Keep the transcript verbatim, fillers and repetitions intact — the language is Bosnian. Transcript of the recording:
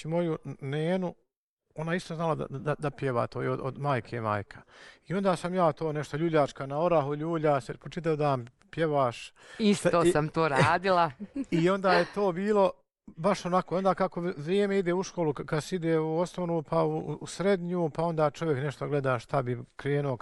gledajući moju Nenu, ona isto znala da, da, da pjeva to od, od majke majka. I onda sam ja to nešto ljuljačka na orahu, ljulja se po čitav dan pjevaš. Isto I, sam to radila. I onda je to bilo baš onako, onda kako vrijeme ide u školu, kad se ide u osnovnu pa u, u srednju, pa onda čovjek nešto gleda šta bi krenuo